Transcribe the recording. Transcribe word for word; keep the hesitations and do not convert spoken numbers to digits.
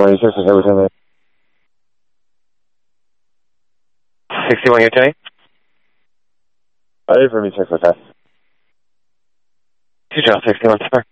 sixty-one, six, everything. sixty-one, you're Jenny? I did for me, six, okay. Two, John, sixty-one, sir.